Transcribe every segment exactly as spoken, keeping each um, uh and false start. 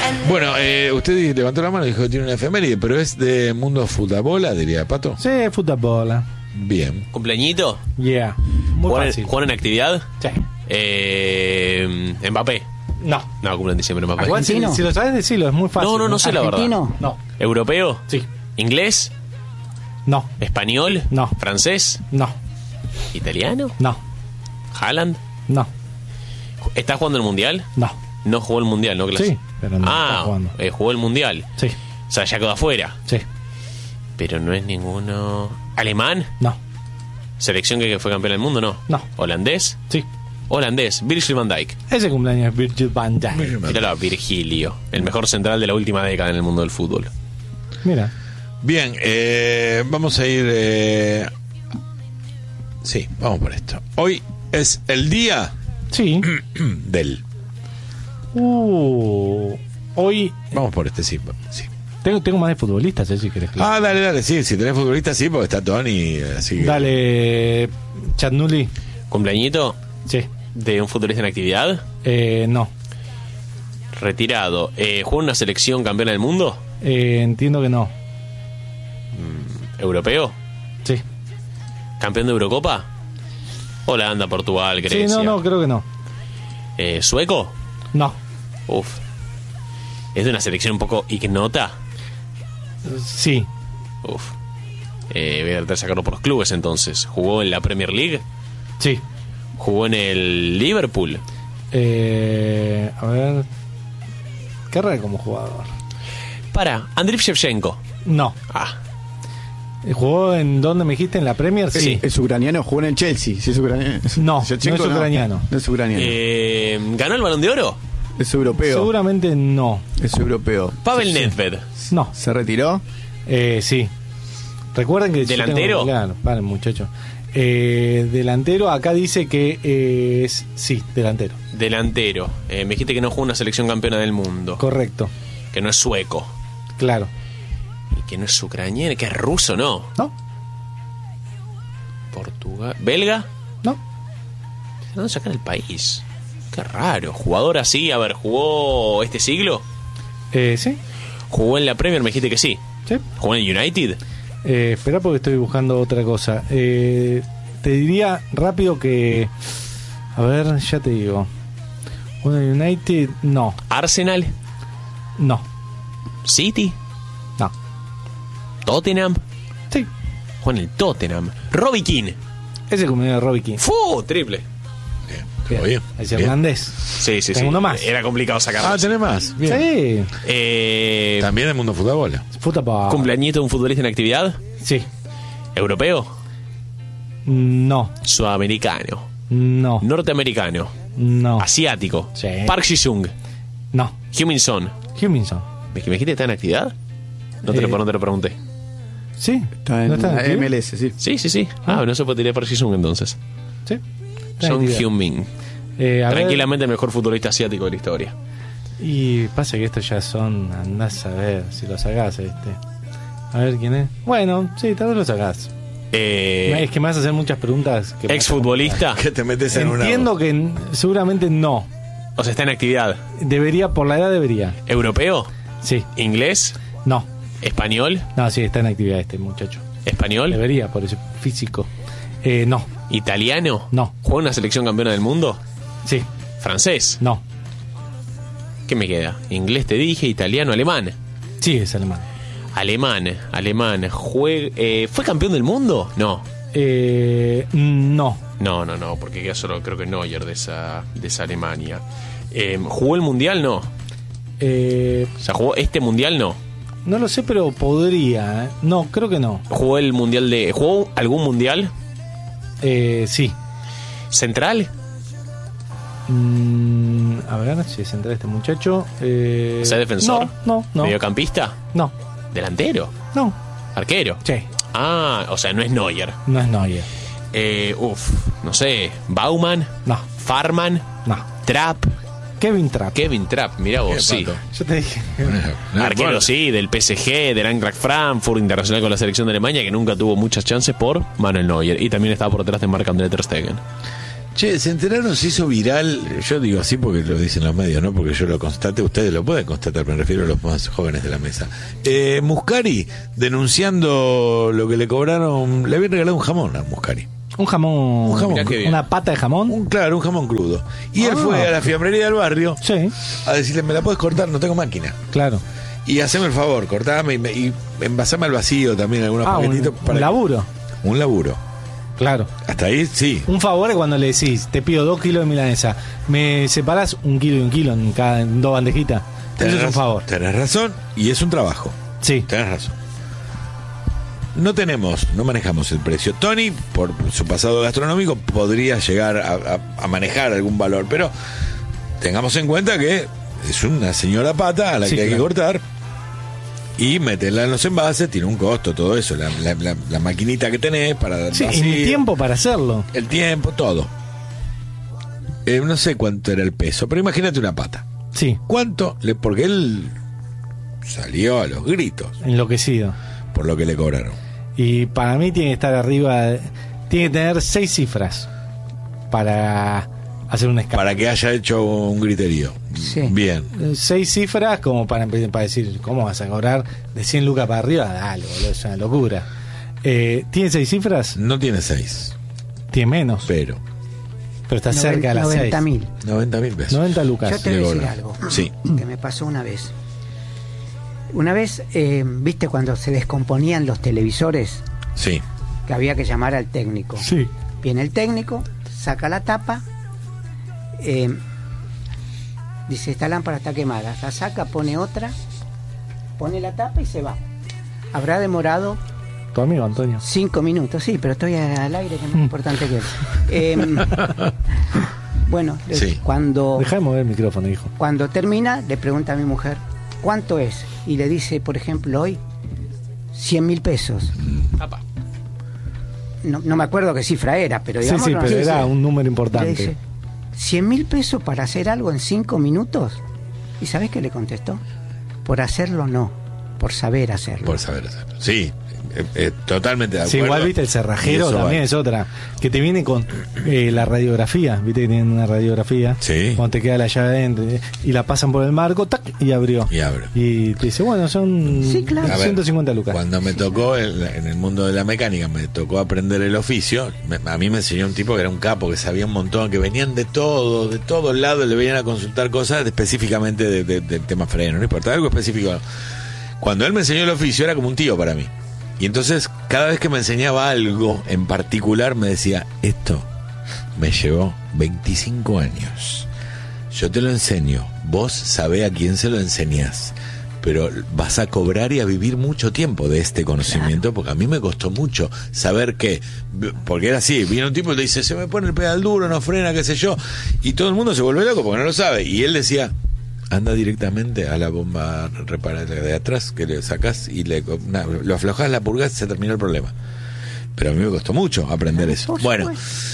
Bueno, eh, usted levantó la mano y dijo que tiene una efeméride, pero es de mundo futbola, diría Pato. Sí, fútbol. Bien. ¿Cumpleañito? Yeah. Muy ¿Juegan, fácil. ¿Juegan en actividad? Sí. Eh, Mbappé. No. No, cumple en diciembre Mbappé. Igual si, ¿Argentino? si lo sabes decirlo, es muy fácil. No, no, no sé la verdad. ¿Argentino? No. ¿Europeo? Sí. ¿Inglés? No. ¿Español? No. ¿Francés? No. ¿Italiano? No. ¿Haaland? No. ¿Está jugando el Mundial? No. No jugó el Mundial, ¿no? Sí, pero no ah, está jugando. eh, jugó el Mundial. Sí. O sea, ya quedó afuera. Sí. Pero no es ninguno... ¿Alemán? No. ¿Selección que fue campeón del mundo? No. No. ¿Holandés? Sí. Holandés. Virgil van Dijk. Ese cumpleaños es Virgil van Dijk. Míralo a Virgilio. El mejor central de la última década en el mundo del fútbol. Mira. Bien, eh, vamos a ir... Eh... Sí, vamos por esto. Hoy es el día Sí. del... Uh, hoy Vamos por este, sí. sí. tengo, tengo más de futbolistas, eh, si querés. Claro. Ah, dale, dale, sí, si tenés futbolista, sí, porque está Tony, así que... Dale, Chatnuli. ¿Cumpleañito Sí. de un futbolista en actividad? Eh, no. Retirado. Eh, ¿Juega en una selección campeona del mundo? Eh, entiendo que no. ¿Europeo? Sí. ¿Campeón de Eurocopa? Holanda, Portugal, Grecia. Sí, no, no, creo que no. Eh, ¿Sueco? No. Uf. ¿Es de una selección un poco ignota? Sí. Uf. Eh, voy a tratar de sacarlo por los clubes entonces. ¿Jugó en la Premier League? Sí. ¿Jugó en el Liverpool? Eh, a ver. ¿Qué raro como jugador? Para, Andriy Shevchenko. No. Ah, ¿Jugó en dónde me dijiste? ¿En la Premier? Sí. Es ucraniano, jugó en el Chelsea. Sí, es ucraniano. No, Shevchenko, no es ucraniano. No es ucraniano. eh, ¿ganó el Balón de Oro? Es europeo. Seguramente no. Es europeo. Pavel Nedved. No. ¿Se retiró? Eh, sí. Recuerden que... yo ¿Delantero? tengo- claro, paren, muchachos. Eh, delantero, acá dice que eh, es... Sí, delantero. Delantero. Eh, me dijiste que no jugó en una selección campeona del mundo. Correcto. Que no es sueco. Claro. Y que no es ucraniano, que es ruso, ¿no? ¿No? Portugal. ¿Belga? ¿No? ¿De dónde sacan el país? Qué raro. Jugador así, a ver, ¿jugó este siglo? Eh, sí. ¿Jugó en la Premier? Me dijiste que sí. Sí. ¿Jugó en el United? Eh, espera porque estoy buscando otra cosa. Eh, te diría rápido que... A ver, ya te digo. Bueno, United, no. ¿Arsenal? No. ¿City? No. ¿Tottenham? Sí. Jugó en el Tottenham. ¿Robbie Keane? Ese comunidad de Robbie King. ¡Fu! Triple. Bien, todo bien. Es Bien. irlandés. Sí, sí, Tengo sí. uno más. Era complicado sacarlo. Ah, tenés más. Bien. Sí. Eh, También del mundo futbola. Fútbol. ¿Cumpleañito de un futbolista en actividad? Sí. ¿Europeo? No. ¿Sudamericano? No. ¿Norteamericano? No. ¿Asiático? Sí. ¿Park Ji-sung? No. ¿Heung-min-son? Huminson. ¿Me me dijiste que está en actividad? No te, Eh, lo, no te lo pregunté. Sí. Está en ¿No está en la activo? M L S, sí. Sí, sí, sí. Ah, no se puede tirar Park Ji-sung entonces. Sí. Está en Son actividad. Heung-min. Eh, a ver, Tranquilamente el mejor futbolista asiático de la historia. y pasa que estos ya son... Andás a ver si lo sacás, este. A ver quién es. Bueno, sí, tal vez lo sacás. Eh, Es que me vas a hacer muchas preguntas. Que ¿Exfutbolista? Que te metes en una... Entiendo que n- seguramente no. O sea, está en actividad. Debería, por la edad debería. ¿Europeo? Sí. ¿Inglés? No. ¿Español? No, sí, está en actividad este muchacho. ¿Español? Debería, por ese físico. Eh, no. ¿Italiano? No. ¿Juega en una selección campeona del mundo? Sí. ¿Francés? No. ¿Qué me queda? Inglés te dije, italiano, alemán. Sí, es alemán. Alemán, alemán. Jue- eh, ¿Fue campeón del mundo? No. Eh, no. No, no, no, porque queda solo creo que Neuer de esa, de esa Alemania. Eh, ¿Jugó el mundial? No. Eh, O sea, ¿jugó este mundial? No. no lo sé, pero podría. ¿eh? No, creo que no. ¿Jugó el mundial de. ¿Jugó algún mundial? Eh, sí. ¿Central? Mm, a ver si es entrar este muchacho. Eh, O sea, defensor. No, no, no. ¿Mediocampista? No, ¿Delantero? no. ¿Arquero? Sí, Ah, o sea, no es Neuer. no es Neuer. Eh, uf, no sé. ¿Bauman? No, ¿Farman? no. ¿Trapp? Kevin Trapp. Kevin Trapp, mirá vos, Qué sí. pato. Yo te dije. Arquero, Bueno, sí, del P S G, del Eintracht Frankfurt, internacional con la selección de Alemania, que nunca tuvo muchas chances por Manuel Neuer. Y también estaba por detrás de Marc-André Ter Stegen. Che, se enteraron, se hizo viral, yo digo así porque lo dicen los medios, no porque yo lo constate, ustedes lo pueden constatar, me refiero a los más jóvenes de la mesa. Eh, Muscari denunciando lo que le cobraron, le habían regalado un jamón a Muscari. Un jamón, Un jamón, Mirá qué bien. una pata de jamón. Un, claro, un jamón crudo. Y él Ah. fue a la fiambrería del barrio Sí, a decirle, ¿me la puedes cortar? No tengo máquina. claro. Y haceme el favor, cortame y, me- y envasame al vacío también algunos Ah, un, paquetitos. un laburo. Un laburo. Claro. Hasta ahí, sí. Un favor es cuando le decís, te pido dos kilos de milanesa, me separás un kilo y un kilo en cada en dos bandejitas. Eso es un razón, favor. Tenés razón y es un trabajo. Sí. Tenés razón. No tenemos, no manejamos el precio. Tony, por su pasado gastronómico, podría llegar a, a- a manejar algún valor, pero tengamos en cuenta que es una señora pata a la Sí, que hay claro. que cortar y meterla en los envases, tiene un costo, todo eso, la, la- la- la maquinita que tenés para Sí, y vacío, mi tiempo para hacerlo. el tiempo, todo. Eh, no sé cuánto era el peso, pero imagínate una pata. Sí, ¿Cuánto? Le, porque él salió a los gritos enloquecido. por lo que le cobraron. Y para mí tiene que estar arriba, tiene que tener seis cifras para hacer un escape. Para que haya hecho un griterío. Sí. Bien. Eh, Seis cifras como para, empe- para decir, ¿cómo vas a cobrar de cien lucas para arriba? Dale, boludo, es una locura. Eh, ¿Tiene seis cifras? No tiene seis, Tiene menos, pero pero está cerca de las seis. noventa mil. noventa mil pesos. noventa lucas. Yo te voy a Le decir cobran. algo Sí. que me pasó una vez. Una vez, eh, viste cuando se descomponían los televisores, Sí. que había que llamar al técnico. Sí. Viene el técnico, saca la tapa, eh, dice, esta lámpara está quemada, la saca, pone otra, pone la tapa y se va. Habrá demorado Tu amigo Antonio. cinco minutos, sí, pero estoy al aire, que es más importante que él. Eh, bueno, eh, Sí. cuando... Deja de mover el micrófono, hijo. Cuando termina, le pregunta a mi mujer, ¿cuánto es? Y le dice, por ejemplo, hoy, cien mil pesos. Apa. No, no me acuerdo qué cifra era, pero Sí, digamos... sí, pero era un número Le importante. dice, ¿cien mil pesos para hacer algo en cinco minutos? ¿Y sabés qué le contestó? Por hacerlo no, por saber hacerlo. Por saber hacerlo. Sí. eh, eh, totalmente de Sí, acuerdo. igual viste el Y cerrajero eso también vale. es otra que te viene con eh, la radiografía, viste que tienen una radiografía, Sí. cuando te queda la llave adentro eh, y la pasan por el marco, tac, y abrió Y abre. y te dice, bueno, son Sí, claro. A ver, ciento cincuenta lucas. Cuando me tocó en, en el mundo de la mecánica, me tocó aprender el oficio. me- a mí me enseñó un tipo que era un capo, que sabía un montón, que venían de todo, de todos lados, le venían a consultar cosas de- específicamente de- de- del tema freno, no importa, algo específico. Cuando él me enseñó el oficio era como un tío para mí. Y entonces, cada vez que me enseñaba algo en particular, me decía, esto me llevó veinticinco años. Yo te lo enseño, vos sabés a quién se lo enseñás, pero vas a cobrar y a vivir mucho tiempo de este conocimiento, porque a mí me costó mucho saber que, porque era así, viene un tipo y le dice, se me pone el pedal duro, no frena, qué sé yo, y todo el mundo se vuelve loco porque no lo sabe, y él decía, anda directamente a la bomba reparada de atrás, que le sacás y le na, lo aflojás, la purgás, se terminó el problema. Pero a mí me costó mucho aprender eso. por Bueno,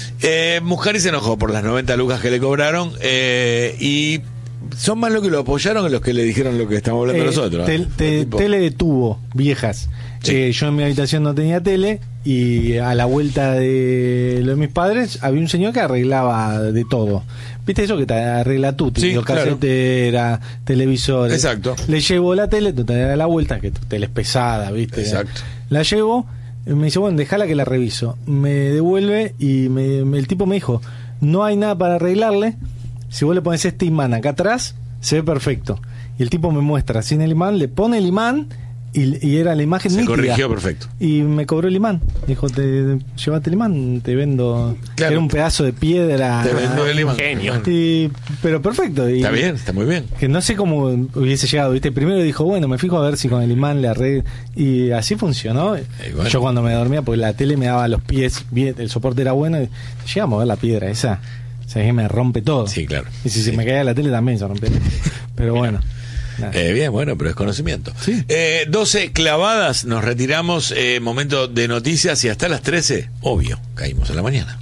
eh, Muscari se enojó por las noventa lucas que le cobraron eh, y son más los que lo apoyaron que los que le dijeron lo que estamos hablando Eh, nosotros. tel- ¿eh? te- Tipo, tele de tubo, viejas. Sí. Eh, yo en mi habitación no tenía tele y a la vuelta de lo de mis padres había un señor que arreglaba de todo. ¿Viste eso que te arregla tú? Sí, Tío, claro. casetera, televisores. Exacto. Le llevo la tele, tú te das la vuelta, que tu tele es pesada, ¿viste? Exacto. La llevo, y me dice, bueno, déjala que la reviso. Me devuelve y me- me- el tipo me dijo, no hay nada para arreglarle. Si vos le pones este imán acá atrás, se ve perfecto. Y el tipo me muestra sin el imán, le pone el imán y, y era la imagen se nítida. corrigió perfecto. Y me cobró el imán. Dijo, te, llévate el imán, te vendo. Claro. Era un pedazo de piedra. Te vendo el imán. Genio. Y- pero perfecto. Y, Está bien, está muy bien. que no sé cómo hubiese llegado, ¿viste? Primero dijo, bueno, me fijo a ver si con el imán le arreglo. Y así funcionó. bueno. Yo cuando me dormía, porque la tele me daba los pies, bien, el soporte era bueno, y llegaba a mover la piedra esa. O sea, que me rompe todo. Sí, claro. Y si Sí. se me caía la tele también se rompía. Pero bueno. nada. Eh, bien, bueno, pero es conocimiento. Sí. Eh, doce clavadas, nos retiramos, eh, momento de noticias y hasta las trece, obvio, caímos a la mañana.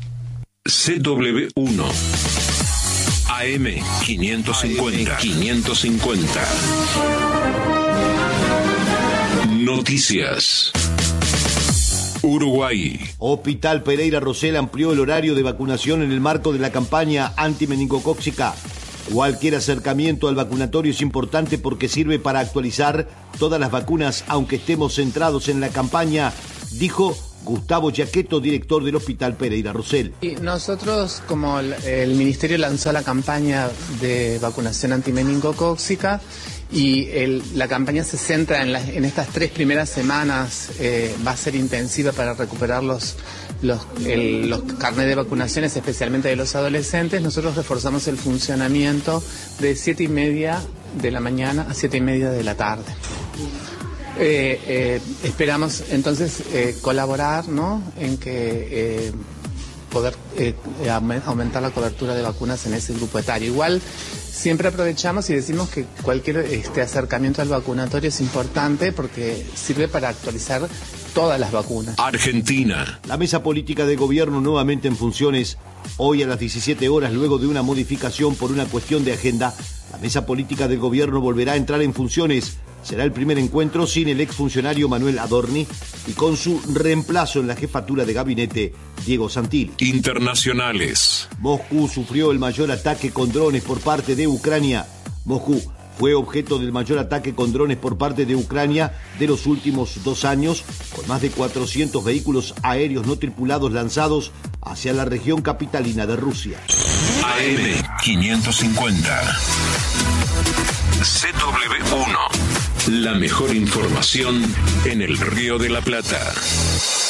C W uno A M quinientos cincuenta. quinientos cincuenta. Noticias. Uruguay. Hospital Pereira Rosell amplió el horario de vacunación en el marco de la campaña antimeningocóxica. Cualquier acercamiento al vacunatorio es importante porque sirve para actualizar todas las vacunas, aunque estemos centrados en la campaña, dijo Gustavo Giacchetto, director del Hospital Pereira Rosell. Y nosotros, como el, el Ministerio lanzó la campaña de vacunación antimeningocóxica, y el, la campaña se centra en, la, en estas tres primeras semanas, eh, va a ser intensiva para recuperar los, los, el, los carnets de vacunaciones, especialmente de los adolescentes. Nosotros reforzamos el funcionamiento de siete y media de la mañana a siete y media de la tarde. Eh, eh, esperamos entonces eh, colaborar, ¿no?, en que eh, poder eh, aumentar la cobertura de vacunas en ese grupo etario. Igual siempre aprovechamos y decimos que cualquier este acercamiento al vacunatorio es importante porque sirve para actualizar todas las vacunas. Argentina. La mesa política de gobierno nuevamente en funciones. Hoy a las diecisiete horas, luego de una modificación por una cuestión de agenda, la mesa política del gobierno volverá a entrar en funciones. Será el primer encuentro sin el exfuncionario Manuel Adorni y con su reemplazo en la jefatura de gabinete, Diego Santilli. Internacionales. Moscú sufrió el mayor ataque con drones por parte de Ucrania. Moscú fue objeto del mayor ataque con drones por parte de Ucrania de los últimos dos años, con más de cuatrocientos vehículos aéreos no tripulados lanzados hacia la región capitalina de Rusia. A M quinientos cincuenta. C W uno. La mejor información en el Río de la Plata.